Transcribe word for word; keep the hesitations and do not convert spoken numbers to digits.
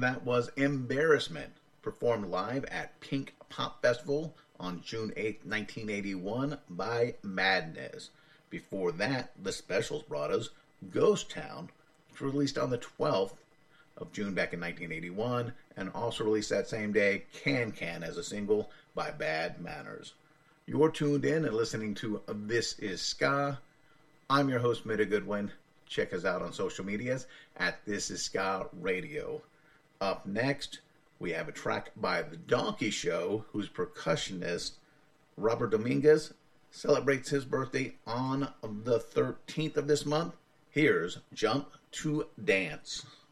that was Embarrassment, performed live at Pink Pop Festival on June eighth, nineteen eighty-one by Madness. Before that, The Specials brought us Ghost Town, which was released on the twelfth of June back in nineteen eighty-one, and also released that same day, Can Can as a single by Bad Manners. You're tuned in and listening to This Is Ska. I'm your host, Mida Goodwin. Check us out on social medias at This Is Ska Radio. Up next, we have a track by The Donkey Show, whose percussionist, Robert Dominguez, celebrates his birthday on the thirteenth of this month. Here's Jump to Dance.